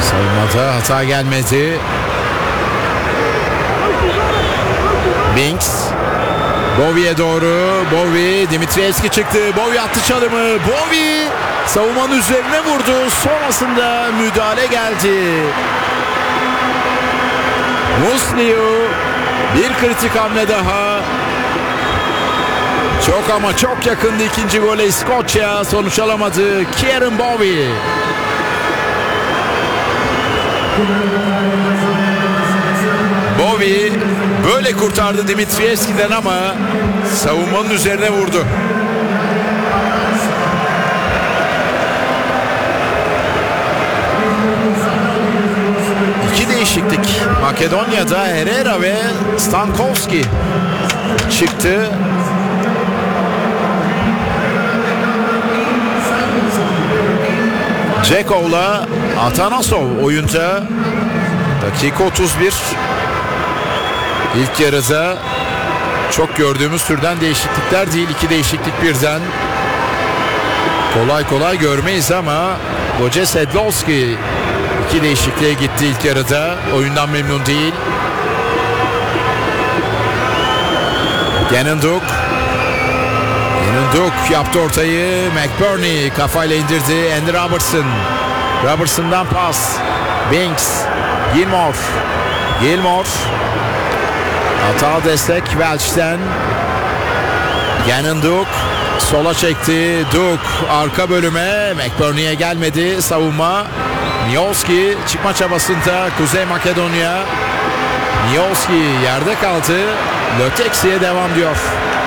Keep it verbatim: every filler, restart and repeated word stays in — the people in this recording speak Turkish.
Savunmada hata gelmedi. Binks. Bowie'ye doğru. Bowie. Dimitrievski çıktı. Bowie attı çalımı. Bowie savunmanın üzerine vurdu. Sonrasında müdahale geldi. Musliu bir kritik hamle daha. Çok ama çok yakındı ikinci gole İskoçya. Sonuç alamadı. Kieran Bowie. Bowie böyle kurtardı Dimitrievski'den ama savunmanın üzerine vurdu. İki değişiklik. Makedonya'da Herrera ve Stankovski çıktı. Cekov'la Atanasov oyunda. Dakika otuz bir. İlk yarıda çok gördüğümüz türden değişiklikler değil. İki değişiklik birden. Kolay kolay görmeyiz ama Goce Sedlowski iki değişikliğe gitti ilk yarıda. Oyundan memnun değil. Gannon Duke. Gannon Duke yaptı ortayı. McBurney kafayla indirdi. Andy Robertson. Robertson'dan pas. Binks. Gilmore. Gilmore. Hata destek Welch'ten. Gannon Duke sola çekti. Duke arka bölüme. McBurney'e gelmedi savunma. Miolski çıkma çabasında Kuzey Makedonya. Miolski yerde kaldı. Löteksi'ye devam diyor.